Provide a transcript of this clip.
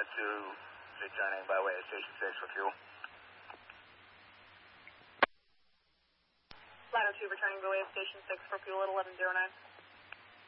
2, returning by way of Station 6 for fuel. Ladder 2, returning by way of Station 6 for fuel at 1109.